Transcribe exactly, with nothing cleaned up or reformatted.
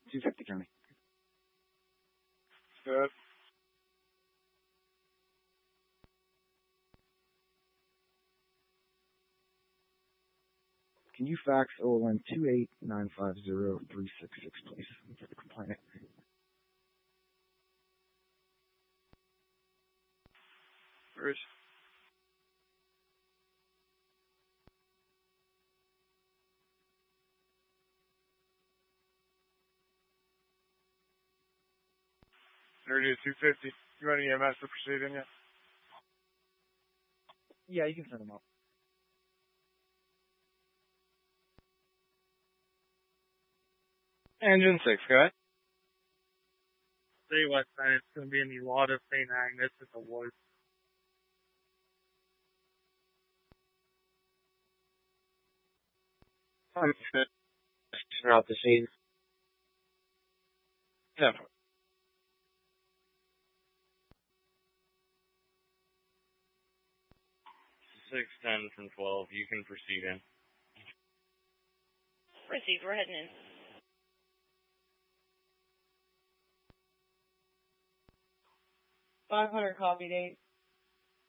two fifty County. Good. Can you fax O L N two eight nine five zero three six six, please, for the complainant? Bruce. thirty to two fifty. You want E M S to proceed in yet? Yeah, you can send them up. Engine six, go ahead. Three west side, it's going to be in the lot of Saint Agnes at the woods. I'm out the scene. Yeah. six ten from twelve, you can proceed in. Proceed, we're heading in. five hundred copy date.